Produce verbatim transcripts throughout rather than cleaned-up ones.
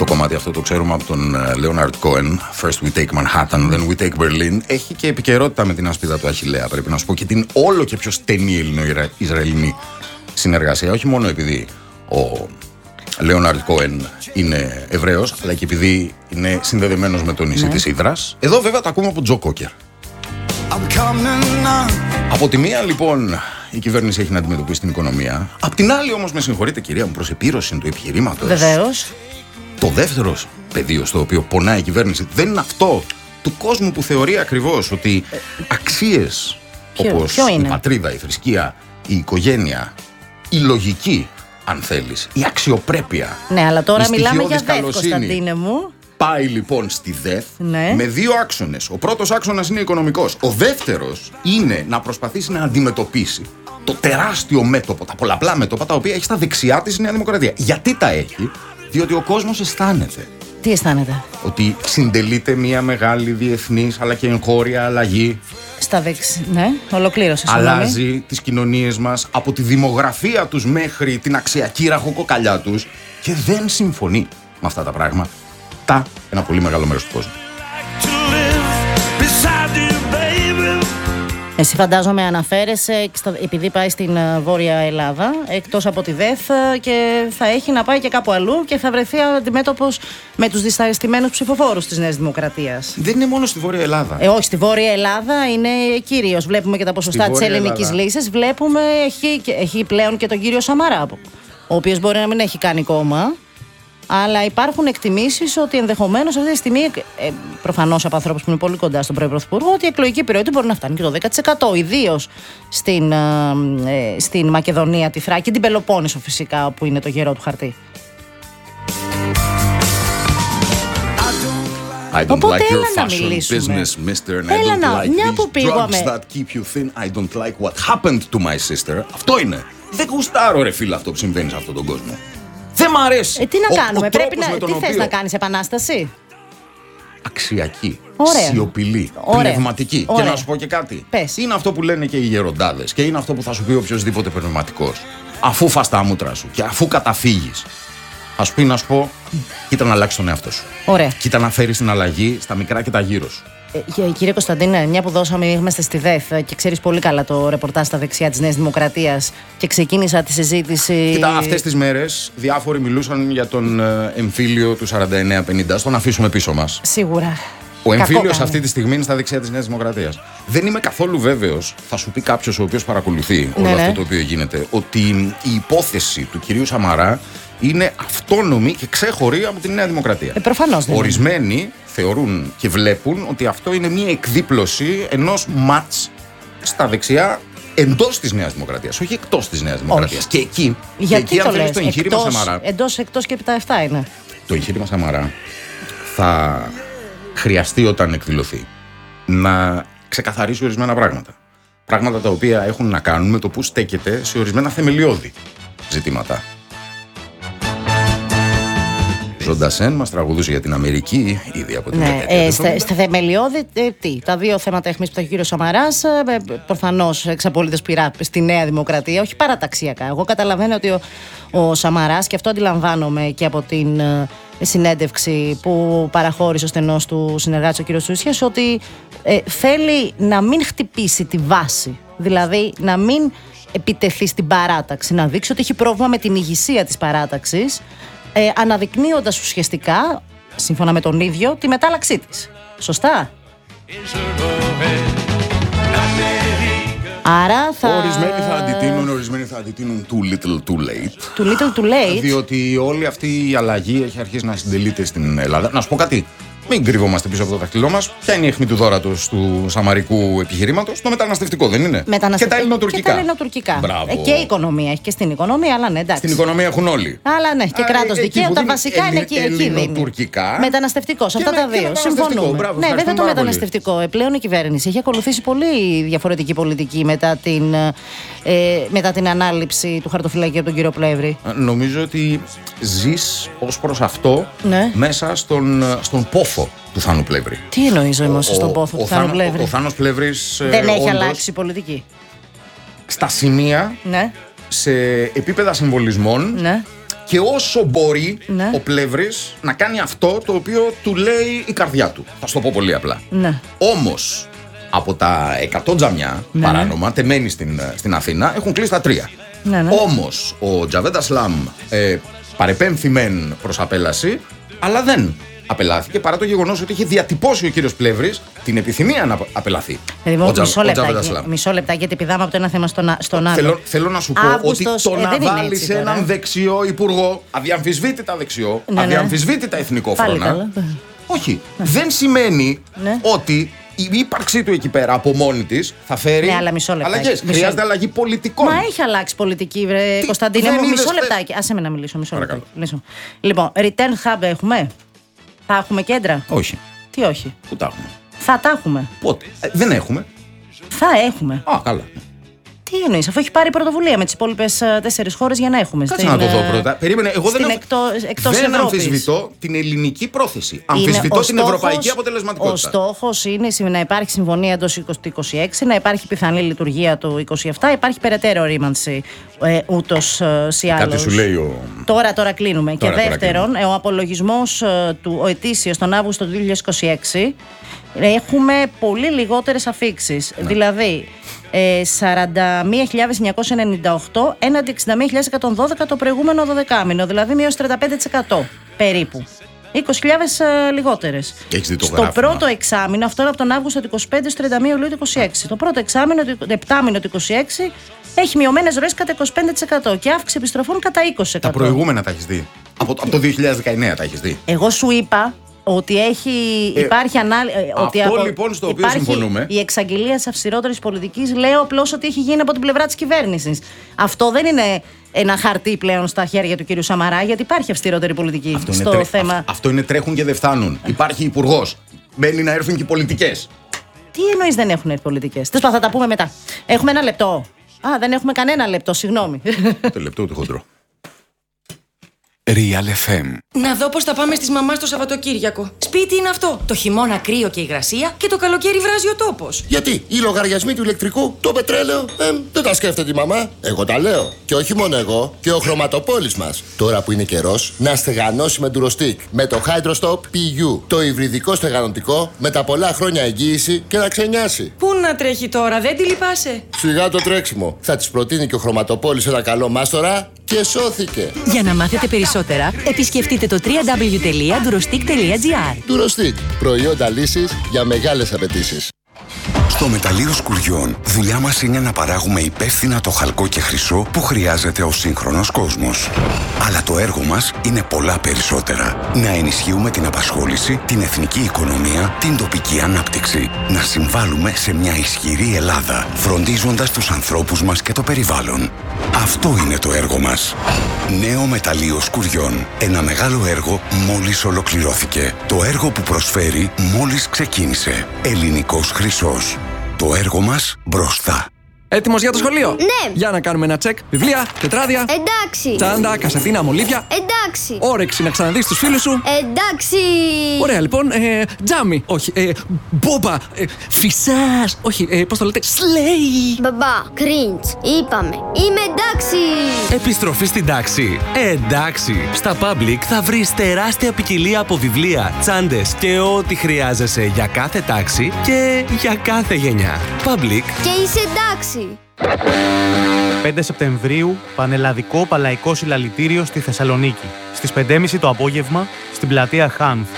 κομμάτι αυτό το ξέρουμε από τον Leonard Cohen. First we take Manhattan, then we take Berlin. Έχει και επικαιρότητα με την ασπίδα του Αχιλλέα, πρέπει να σου πω, και την όλο και πιο στενή ελληνο-ισραηλινή συνεργασία. Όχι μόνο επειδή ο Leonard Cohen είναι Εβραίος, αλλά και επειδή είναι συνδεδεμένος με το νησί ναι. της Ύδρας. Εδώ βέβαια τα ακούμε από Τζο Κόκερ. Από τη μία λοιπόν η κυβέρνηση έχει να αντιμετωπίσει την οικονομία. Απ' την άλλη όμως, με συγχωρείτε κυρία μου, προς επίρρωση του επιχειρήματος. Βεβαίως. Το δεύτερο πεδίο στο οποίο πονάει η κυβέρνηση δεν είναι αυτό του κόσμου που θεωρεί ακριβώς ότι αξίες ποιο, όπως ποιο η πατρίδα, η θρησκεία, η οικογένεια, η λογική, αν θέλεις, η αξιοπρέπεια. Ναι, αλλά τώρα μιλάμε για ΔΕΘ, Κωνσταντίνε μου. Πάει λοιπόν στη ΔΕΘ ναι. με δύο άξονες. Ο πρώτος άξονας είναι οικονομικός. Ο δεύτερος είναι να προσπαθήσει να αντιμετωπίσει το τεράστιο μέτωπο, τα πολλαπλά μέτωπα τα οποία έχει στα δεξιά της η Νέα Δημοκρατία. Γιατί τα έχει? Διότι ο κόσμος αισθάνεται. Τι αισθάνεται? Ότι συντελείται μια μεγάλη διεθνής αλλά και εγχώρια αλλαγή. Στα δεξιά, ναι, ολοκλήρωσε. Αλλάζει τις κοινωνίες μας από τη δημογραφία τους μέχρι την αξιακή ραχοκοκαλιά τους και δεν συμφωνεί με αυτά τα πράγματα ένα πολύ μεγάλο μέρος του κόσμου. Εσύ φαντάζομαι αναφέρεσαι επειδή πάει στην Βόρεια Ελλάδα, εκτός από τη ΔΕΘ, και θα έχει να πάει και κάπου αλλού και θα βρεθεί αντιμέτωπος με τους δυσαρεστημένους ψηφοφόρους της Νέας Δημοκρατίας. Δεν είναι μόνο στη Βόρεια Ελλάδα. Ε, όχι, στη Βόρεια Ελλάδα είναι κυρίως. Βλέπουμε και τα ποσοστά της ελληνικής λύσης. Βλέπουμε έχει, έχει πλέον και τον κύριο Σαμαρά, ο οποίος μπορεί να μην έχει κάνει κόμμα. Αλλά υπάρχουν εκτιμήσεις ότι ενδεχομένως αυτή τη στιγμή, ε, προφανώς από ανθρώπους που είναι πολύ κοντά στον πρώην Πρωθυπουργό, ότι η εκλογική περιότητα μπορεί να φτάνει και το δέκα τοις εκατό. Ιδίως στην, ε, στην Μακεδονία, τη Θράκη, την Πελοπόννησο φυσικά, που είναι το γερό του χαρτί. I don't Οπότε like έλα your να fashion μιλήσουμε. business, mister, and Έλα I don't να, like μια these που πήγαμε. drugs that keep you thin. I don't like what happened to my sister. Αυτό είναι. Δεν γουστάρω ρε φίλε αυτό που συμβαίνει σε αυτόν τον κόσμο. Δεν μ' αρέσει. Ε, τι να ο, κάνουμε, ο πρέπει να. Τι οποίο... θες να κάνεις, επανάσταση? Αξιακή, ωραία. σιωπηλή, ωραία. πνευματική. Ωραία. Και να σου πω και κάτι. Πες. Είναι αυτό που λένε και οι γεροντάδες και είναι αυτό που θα σου πει οποιοδήποτε πνευματικός. Αφού φας τα μούτρα σου και αφού καταφύγεις, θα σου πει να σου πω, κοίτα να αλλάξει τον εαυτό σου. Ωραία. Κοίτα να φέρεις την αλλαγή στα μικρά και τα γύρω σου. Ε, κύριε Κωνσταντίνε, μια που δώσαμε, είμαστε στη ΔΕΘ και ξέρεις πολύ καλά το ρεπορτάζ στα δεξιά της Νέας Δημοκρατίας και ξεκίνησα τη συζήτηση. Κοίτα, αυτές τις μέρες διάφοροι μιλούσαν για τον εμφύλιο του σαράντα εννέα πενήντα. Στον αφήσουμε πίσω μας. Σίγουρα. Ο εμφύλιος αυτή τη στιγμή είναι στα δεξιά της Νέας Δημοκρατίας. Δεν είμαι καθόλου βέβαιος, θα σου πει κάποιος ο οποίος παρακολουθεί όλο ναι, αυτό ναι. το οποίο γίνεται, ότι η υπόθεση του κυρίου Σαμαρά είναι αυτόνομη και ξέχωρη από τη Νέα Δημοκρατία. Ε, προφανώς δεν Ορισμένοι είναι. θεωρούν και βλέπουν ότι αυτό είναι μια εκδίπλωση ενός ματς στα δεξιά εντός της Νέας Δημοκρατίας, όχι εκτός της Νέας Δημοκρατίας. Και εκεί, γιατί και εκεί το αν θέλεις, λες, το εγχείρημα εκτός, Σαμαρά. Εντός, εκτός και τα εφτά είναι. Το εγχείρημα Σαμαρά θα χρειαστεί όταν εκδηλωθεί να ξεκαθαρίσει ορισμένα πράγματα. Πράγματα τα οποία έχουν να κάνουν με το που στέκεται σε ορισμένα θεμελιώδη ζητήματα. Ζοντασέν μας τραγουδούσε για την Αμερική ήδη από την ναι, ε, στα, στα θεμελιώδη, ε, τι, τα δύο θέματα αιχμής που θα έχει ο κύριος Σαμαράς, ε, προφανώς εξ απολύτως πειρά στη Νέα Δημοκρατία, όχι παραταξιακά. Εγώ καταλαβαίνω ότι ο, ο Σαμαράς, και αυτό αντιλαμβάνομαι και από την ε, συνέντευξη που παραχώρησε ο στενός του συνεργάτης ο κύριος Τσούσιας, ότι ε, θέλει να μην χτυπήσει τη βάση, δηλαδή να μην επιτεθεί στην παράταξη, να δείξει ότι έχει πρόβλημα με την ηγεσία της παράταξης, Ε, αναδεικνύοντας ουσιαστικά, σύμφωνα με τον ίδιο, τη μετάλλαξή της. Σωστά? Άρα θα... Ορισμένοι θα αντιτείνουν, ορισμένοι θα αντιτείνουν too little too late. Too little too late. Διότι όλη αυτή η αλλαγή έχει αρχίσει να συντελείται στην Ελλάδα. Να σου πω κάτι. Μην κρύβομαστε πίσω από το δάχτυλό μας. Ποια είναι η αιχμή του δώρατος του σαμαρικού επιχειρήματος? Το μεταναστευτικό, δεν είναι? Μεταναστευτικό. Και τα ελληνοτουρκικά. Και τα ελληνοτουρκικά. Ε, και η οικονομία. Έχει και στην οικονομία, αλλά ναι, εντάξει. Στην οικονομία έχουν όλοι. Αλλά ναι, και κράτος δικαίου. Τα βασικά είναι εκεί. Ελληνοτουρκικά. Μεταναστευτικό. Σε αυτά τα δύο. Συμφωνούμε. Μπράβο, ναι, βέβαια το μεταναστευτικό. Ε, πλέον η κυβέρνηση έχει ακολουθήσει πολύ διαφορετική πολιτική μετά την, ε, μετά την ανάληψη του χαρτοφυλακίου από τον κύριο Πλεύρη. Νομίζω ότι ζεις ως προς αυτό ναι. μέσα στον, στον πόθο του Θάνου Πλεύρη. Τι εννοείς όμως στον πόθο του Θάνου Πλεύρη? Ο, ο Θάνος Πλεύρης δεν ε, έχει όντως, αλλάξει η πολιτική. Στα σημεία, ναι. σε επίπεδα συμβολισμών ναι. και όσο μπορεί ναι. ο Πλεύρης να κάνει αυτό το οποίο του λέει η καρδιά του. Θα σου το πω πολύ απλά. Ναι. Όμως, από τα εκατό τζαμιά ναι. παράνομα, τεμένοι στην, στην Αθήνα, έχουν κλείσει τα τρία. Ναι, ναι. Όμως, ο Τζαβέντ Ασλάμ ε, παρεπέμφθη μεν προς απέλαση, αλλά δεν απελάθηκε παρά το γεγονός ότι είχε διατυπώσει ο κύριος Πλεύρης την επιθυμία να απελαθεί. Δηλαδή, ο, μισό, λεπτάκι, μισό λεπτάκι, γιατί πηδάμε από το ένα θέμα στον, στον άλλο. Θέλω, θέλω να σου πω Αύγουστος, ότι το ε, να βάλεις έναν δεξιό υπουργό, αδιαμφισβήτητα δεξιό, ναι, αδιαμφισβήτητα ναι. εθνικό φρόνα. Όχι. Ναι. Δεν σημαίνει ναι. ότι η ύπαρξή του εκεί πέρα από μόνη της θα φέρει ναι, αλλαγές. Χρειάζεται αλλαγή πολιτικών. Μα έχει αλλάξει πολιτική, βρε, Κωνσταντίνε μου. Μισό λεπτάκι. Άσε με να μιλήσω. Μισό λεπτάκι. Λοιπόν, return hub έχουμε. Θα έχουμε κέντρα. Όχι. Τι όχι. Πού τα έχουμε. Θα τα έχουμε. Πότε. Ε, δεν έχουμε. Θα έχουμε. Α, καλά. Τι εννοείς, αφού έχει πάρει πρωτοβουλία με τις υπόλοιπες τέσσερις χώρες για να έχουμε. Κάτσε να το δω πρώτα. Περίμενε, εγώ δεν, εκτός, εκτός δεν αμφισβητώ την ελληνική πρόθεση. Αμφισβητώ την στόχος, ευρωπαϊκή αποτελεσματικότητα. Ο στόχος είναι να υπάρχει συμφωνία εντός είκοσι είκοσι έξι, να υπάρχει πιθανή λειτουργία του είκοσι επτά, υπάρχει περαιτέρω ρήμανση ε, ούτως ε, ή άλλως. Κάτι σου λέει ο... Τώρα, τώρα κλείνουμε. Τώρα, και δεύτερον, ο απολογισμός ε, του ο ετήσιος τον Αύγουστο του δύο χιλιάδες είκοσι έξι, έχουμε πολύ λιγότερες αφίξεις. Ναι. Δηλαδή, ε, σαράντα μία χιλιάδες εννιακόσια ενενήντα οκτώ έναντι εξήντα μία χιλιάδες εκατόν δώδεκα το προηγούμενο δωδεκάμηνο, δηλαδή μείωση τριάντα πέντε τοις εκατό περίπου. είκοσι χιλιάδες ε, λιγότερες. Στο γράφημα. Πρώτο εξάμηνο, αυτό είναι από τον Αύγουστο του είκοσι πέντε στο τριάντα μία Ιουλίου του είκοσι έξι. Το πρώτο εξάμηνο, το επτάμηνο του είκοσι έξι, έχει μειωμένες ροές κατά είκοσι πέντε τοις εκατό και αύξηση επιστροφών κατά είκοσι τοις εκατό. Τα προηγούμενα τα έχεις δει. Από, από το δύο χιλιάδες δεκαεννέα τα έχεις δει. Εγώ σου είπα ότι έχει, ε, υπάρχει ανάλυση. Αυτό από, λοιπόν στο οποίο συμφωνούμε. Η εξαγγελία της αυστηρότερης πολιτικής, λέω απλώς ότι έχει γίνει από την πλευρά της κυβέρνησης. Αυτό δεν είναι ένα χαρτί πλέον στα χέρια του κύριου Σαμαρά, γιατί υπάρχει αυστηρότερη πολιτική αυτό στο τρέ... θέμα. Α, αυτό είναι τρέχουν και δεν φτάνουν. Υπάρχει υπουργός. Μένει να έρθουν και οι πολιτικές. Τι εννοείς δεν έχουν έρθει πολιτικές? Τέλος πάντων, θα τα πούμε μετά. Έχουμε ένα λεπτό. Α, δεν έχουμε κανένα λεπτό, συγγνώμη. Το λεπτό του χοντρό. Real εφ εμ. Να δω πώς θα πάμε στις μαμάς το Σαββατοκύριακο. Σπίτι είναι αυτό. Το χειμώνα κρύο και υγρασία και το καλοκαίρι βράζει ο τόπος. Γιατί οι λογαριασμοί του ηλεκτρικού, το πετρέλαιο, ε, δεν τα σκέφτεται η μαμά. Εγώ τα λέω. Και όχι μόνο εγώ, και ο χρωματοπόλης μας. Τώρα που είναι καιρός, να στεγανώσει με Durostec. Με το HydroStop πι γιου. Το υβριδικό στεγανοτικό με τα πολλά χρόνια εγγύηση και να ξενιάσει. Πού να τρέχει τώρα, δεν τη λυπάσαι? Σιγά το τρέξιμο. Θα της προτείνει και ο χρωματοπόλης ένα καλό μάστορα και σώθηκε. Για να μάθετε περισσότερα, επισκεφτείτε το double-u double-u double-u τελεία durostec τελεία τζι άρ. Durostec. Προϊόντα λύσης για μεγάλες απαιτήσεις. Στο μεταλλείο Σκουριών, δουλειά μας είναι να παράγουμε υπεύθυνα το χαλκό και χρυσό που χρειάζεται ο σύγχρονος κόσμος. Αλλά το έργο μας είναι πολλά περισσότερα. Να ενισχύουμε την απασχόληση, την εθνική οικονομία, την τοπική ανάπτυξη. Να συμβάλλουμε σε μια ισχυρή Ελλάδα, φροντίζοντας τους ανθρώπους μας και το περιβάλλον. Αυτό είναι το έργο μας. Νέο μεταλλείο Σκουριών. Ένα μεγάλο έργο μόλις ολοκληρώθηκε. Το έργο που προσφέρει μόλις ξεκίνησε. Ελληνικός χρυσός. Το έργο μας μπροστά. Έτοιμος για το σχολείο? Ναι. Για να κάνουμε ένα τσεκ. Βιβλία, τετράδια. Εντάξει. Τσάντα, κασετίνα, μολύβια. Εντάξει. Όρεξη να ξαναδείς τους φίλους σου. Εντάξει. Ωραία, λοιπόν. Ε, τζάμι. Όχι. Ε, μπόμπα. Ε, φυσάς. Όχι. Ε, πώς το λέτε? Σλέι. Μπαμπά, cringe. Είπαμε. Είμαι εντάξει. Επιστροφή στην τάξη. Ε, εντάξει. Στα Public θα βρεις τεράστια ποικιλία από βιβλία, τσάντες και ό,τι χρειάζεσαι για κάθε τάξη και για κάθε γενιά. Public. Και είσαι εντάξει. πέντε Σεπτεμβρίου, πανελλαδικό παλαϊκό συλλαλητήριο στη Θεσσαλονίκη. Στις πέντε και μισή το απόγευμα, στην πλατεία Χάνθ.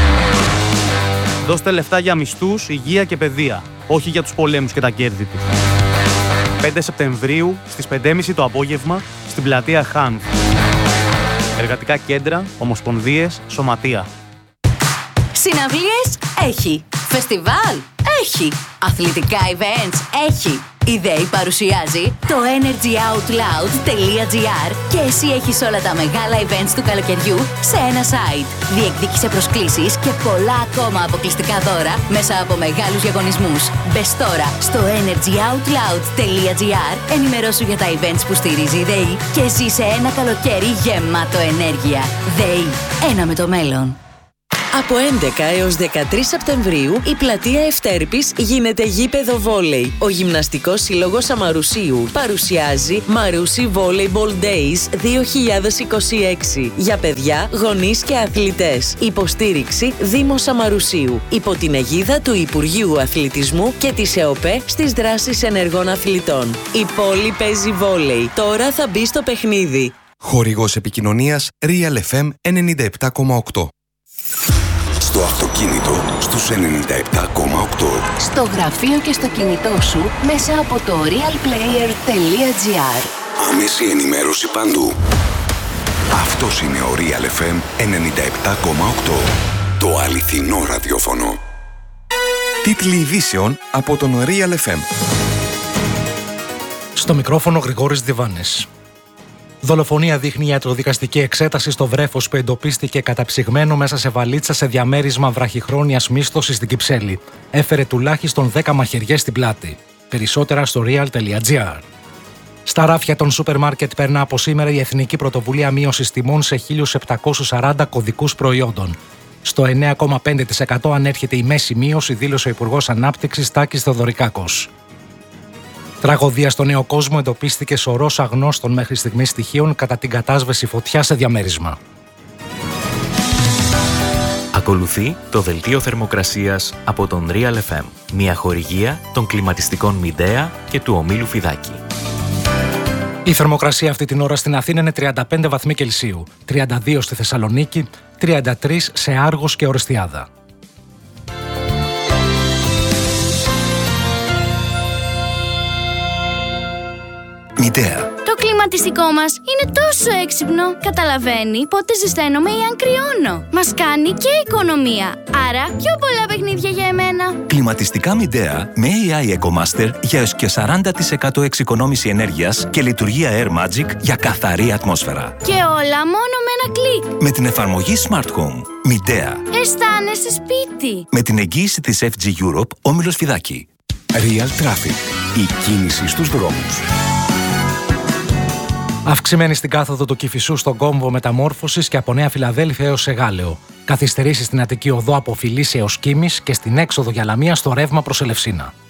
Δώστε λεφτά για μισθούς, υγεία και παιδεία, όχι για τους πολέμους και τα κέρδη του. πέντε Σεπτεμβρίου, στις πέντε και μισή το απόγευμα, στην πλατεία Χάνθ. Εργατικά κέντρα, ομοσπονδίες, σωματεία. Συναυλίες έχει. Φεστιβάλ έχει. Αθλητικά events έχει. Η ΔΕΗ παρουσιάζει το energy out loud τελεία τζι άρ και εσύ έχεις όλα τα μεγάλα events του καλοκαιριού σε ένα site. Διεκδίκησε προσκλήσεις και πολλά ακόμα αποκλειστικά δώρα μέσα από μεγάλους διαγωνισμούς. Μπες τώρα στο energy out loud τελεία τζι άρ, ενημερώσου για τα events που στηρίζει η ΔΕΗ και ζήσε ένα καλοκαίρι γεμάτο ενέργεια. ΔΕΗ, ένα με το μέλλον. Από έντεκα έως δεκατρείς Σεπτεμβρίου η πλατεία Ευτέρπης γίνεται γήπεδο βόλεϊ. Ο Γυμναστικός Σύλλογος Αμαρουσίου παρουσιάζει Μαρούσι Volleyball Days δύο χιλιάδες είκοσι έξι για παιδιά, γονείς και αθλητές. Υποστήριξη Δήμος Αμαρουσίου. Υπό την αιγίδα του Υπουργείου Αθλητισμού και της ΕΟΠΕ στις δράσεις ενεργών αθλητών. Η πόλη παίζει βόλεϊ. Τώρα θα μπει στο παιχνίδι. Χορηγός επικοινωνίας Real εφ εμ ενενήντα επτά κόμμα οκτώ. Στο αυτοκίνητο στους ενενήντα επτά κόμμα οκτώ. Στο γραφείο και στο κινητό σου μέσα από το realplayer τελεία gr. Άμεση ενημέρωση παντού. Αυτός είναι ο Real εφ εμ ενενήντα επτά κόμμα οκτώ. Το αληθινό ραδιόφωνο. Τίτλοι ειδήσεων από τον Real εφ εμ. Στο μικρόφωνο Γρηγόρης Διβάνης. Δολοφονία δείχνει η ιατροδικαστική εξέταση στο βρέφος που εντοπίστηκε καταψυγμένο μέσα σε βαλίτσα σε διαμέρισμα βραχυχρόνιας μίσθωσης στην Κυψέλη. Έφερε τουλάχιστον δέκα μαχαιριές στην πλάτη. Περισσότερα στο real τελεία gr. Στα ράφια των σούπερ μάρκετ περνά από σήμερα η Εθνική Πρωτοβουλία Μείωσης Τιμών σε χίλια επτακόσιους σαράντα κωδικούς προϊόντων. Στο εννέα κόμμα πέντε τοις εκατό ανέρχεται η μέση μείωση, δήλωσε ο Υπουργός Ανάπτυξης Τάκης Θεοδωρικάκος. Τραγωδία στο Νέο Κόσμο, εντοπίστηκε σωρός αγνώστων μέχρι στιγμής στοιχείων κατά την κατάσβεση φωτιά σε διαμέρισμα. Ακολουθεί το δελτίο θερμοκρασίας από τον Real εφ εμ, μια χορηγία των κλιματιστικών Μιντέα και του ομίλου Φιδάκη. Η θερμοκρασία αυτή την ώρα στην Αθήνα είναι τριάντα πέντε βαθμοί Κελσίου, τριάντα δύο στη Θεσσαλονίκη, τριάντα τρία σε Άργος και Ορεστιάδα. Μιντέα. Το κλιματιστικό μας είναι τόσο έξυπνο. Καταλαβαίνει πότε ζεσταίνομαι ή αν κρυώνω. Μας κάνει και οικονομία. Άρα πιο πολλά παιχνίδια για εμένα. Κλιματιστικά Μιντέα με έι άι EcoMaster για έως και σαράντα τοις εκατό εξοικονόμηση ενέργειας και λειτουργία Air Magic για καθαρή ατμόσφαιρα. Και όλα μόνο με ένα κλικ. Με την εφαρμογή Smart Home. Μιντέα. Αισθάνεσαι σπίτι. Με την εγγύηση της εφ τζι Europe, όμιλος Φιδάκη. Real Traffic. Η κίνηση στους δρόμους. Αυξημένη στην κάθοδο του Κηφισού στον κόμβο μεταμόρφωσης και από Νέα Φιλαδέλφια έως Εγάλεο. Καθυστερήσεις στην Αττική Οδό από Φιλής έως Κίμης και στην έξοδο για Λαμία στο ρεύμα προς Ελευσίνα.